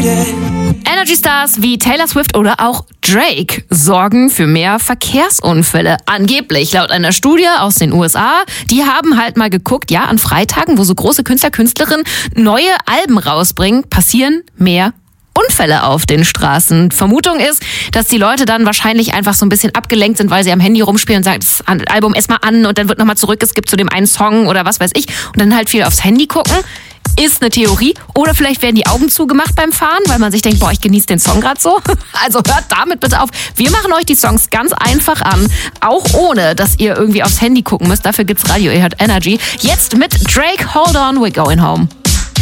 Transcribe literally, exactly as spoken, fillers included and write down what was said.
Energy Stars wie Taylor Swift oder auch Drake sorgen für mehr Verkehrsunfälle. Angeblich, laut einer Studie aus den U S A. Die haben halt mal geguckt, ja, an Freitagen, wo so große Künstler, Künstlerinnen neue Alben rausbringen, passieren mehr Unfälle auf den Straßen. Vermutung ist, dass die Leute dann wahrscheinlich einfach so ein bisschen abgelenkt sind, weil sie am Handy rumspielen und sagen, das Album erstmal an und dann wird nochmal zurück, es gibt zu dem einen Song oder was weiß ich und dann halt viel aufs Handy gucken. Ist eine Theorie. Oder vielleicht werden die Augen zugemacht beim Fahren, weil man sich denkt, boah, ich genieße den Song gerade so. Also hört damit bitte auf. Wir machen euch die Songs ganz einfach an, auch ohne, dass ihr irgendwie aufs Handy gucken müsst. Dafür gibt's Radio, ihr hört Energy. Jetzt mit Drake, Hold On, We're Going Home.